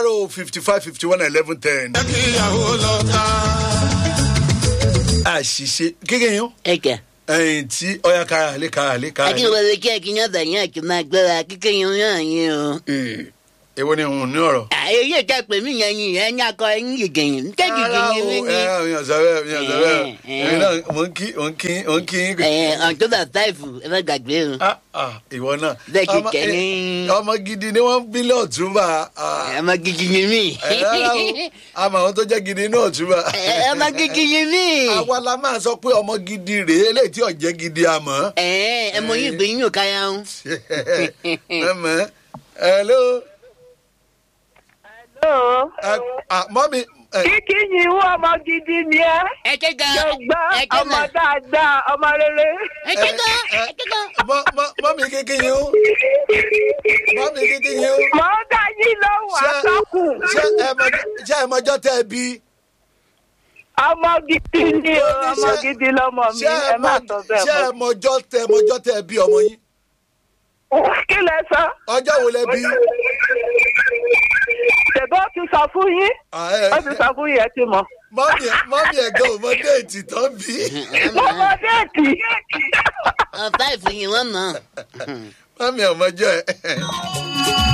55 51 11 10. Àṣìṣe kékeré yín. Ẹ̀kẹ́. Ẹ̀yìn tí ọ̀yà kára lé. Akínwọlé kí ẹ̀kínyàn bẹ̀yìn àti máa gbẹ́ra kíkéyìn náà yín o. Èwo ni òun ní ọ̀rọ̀? Àyè yóò jẹ́ pé mí yẹn yìí ẹ̀yìn akọ ẹ̀yìn gègèyìn. Kéjìjì ni mí ní. Mi ò sọ bẹ́ẹ̀. Èmi náà mo ń kí. October 5 ẹ má gbàgbé o. Ìwọ náà. Bẹ́ẹ̀ kì í kẹ́ ní. Ọmọ gidi ni wọ́n bí lọ́ọ̀túnbà. Ọmọ gidi ni mí. Àmọ́ àwọn tó jẹ́ gidi náà túnbà. Ọmọ gidi ni mí. Àwa la máa sọ pé ọmọ gidi rèé eléyìí tí ò jẹ́ gidi àmọ́. Ẹ mọ yín gbé yín ò káyà ń. Mẹ́mẹ́ hello. Mọ́mí. Kíkí yìí wọ́n ọmọ gidi ni ẹ́. Ẹ ké gan. Ṣùgbọ́n ọmọ dáadáa, ọmọ rere. Ẹ ké gan. Mọ́mí kékeré yín o. Mọ́mí kékeré yín o. Mọ̀ ń dá yín lọ́wọ́ àtọ́kùn. Ṣé ẹ mọjọ́ tẹ́ ẹ bí? Ọmọ gidi ni o, ọmọ gidi lọmọ mi, ẹ má sọ bẹ́ẹ̀ mọ́. Ṣé ẹ mọjọ́ tẹ́ ẹ bí ọmọ yín? Kí lẹ sọ? Ọjọ́ wo lẹ bí? Ṣèbọ́ ti sọ fún yín. Ó ti sọ fún yín ẹ ti mọ̀. Mọ́mí ẹ̀gán ò mọ déètì tán bí. Mo mọ déètì. 5 yìí wọ́n mọ̀. Mọ́mí ọmọjọ́ ẹ̀.